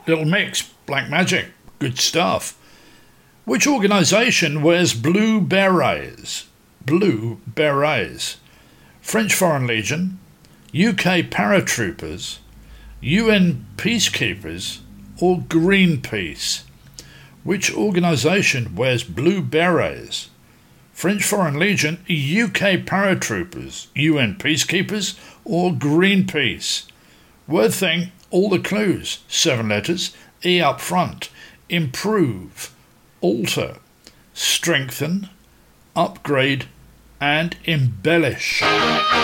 Little mix, black magic, good stuff. Which organisation wears blue berets? Blue berets. French Foreign Legion, UK paratroopers, UN peacekeepers, or Greenpeace? Which organisation wears blue berets? French Foreign Legion, UK paratroopers, UN peacekeepers, or Greenpeace? Word thing, all the clues. 7 letters, E up front. Improve, alter, strengthen, upgrade, and embellish.